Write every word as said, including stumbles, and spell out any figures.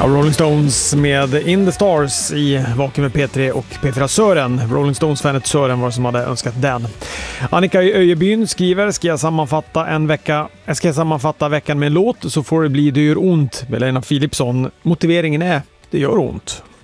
Rolling Stones med In the Stars i Vaken med P tre och P fyra Sören. Rolling Stones-fanet Sören var som hade önskat den. Annika i Öjebyn skriver: Ska jag sammanfatta en vecka Ska jag sammanfatta veckan med en låt så får det bli Det gör ont med Lena Philipsson. Motiveringen är: det gör ont.